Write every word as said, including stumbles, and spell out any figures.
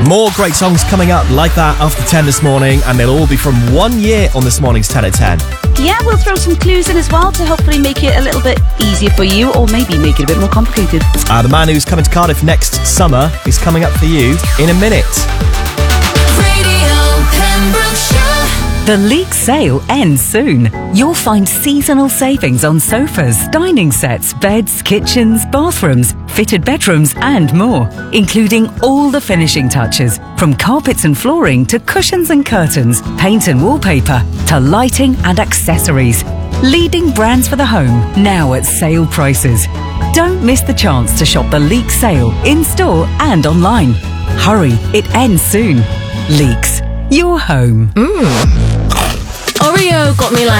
More great songs coming up like that after ten this morning, and they'll all be from one year on this morning's ten at ten. Yeah, we'll throw some clues in as well to hopefully make it a little bit easier for you, or maybe make it a bit more complicated. Uh, the man who's coming to Cardiff next summer is coming up for you in a minute. Radio Pembrokeshire. The Leek sale ends soon. You'll find seasonal savings on sofas, dining sets, beds, kitchens, bathrooms, fitted bedrooms and more, including all the finishing touches, from carpets and flooring to cushions and curtains, paint and wallpaper, to lighting and accessories. Leading brands for the home, now at sale prices. Don't miss the chance to shop the Leek sale in-store and online. Hurry, it ends soon. Leeks, your home. Oreo got me like